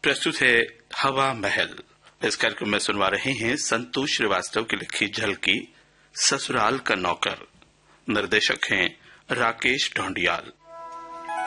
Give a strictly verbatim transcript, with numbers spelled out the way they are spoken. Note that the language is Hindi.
प्रस्तुत है हवा महल। इस कार्यक्रम में सुनवा रहे हैं संतोष श्रीवास्तव की लिखी झलकी ससुराल का नौकर। निर्देशक हैं राकेश ढोंडियाल।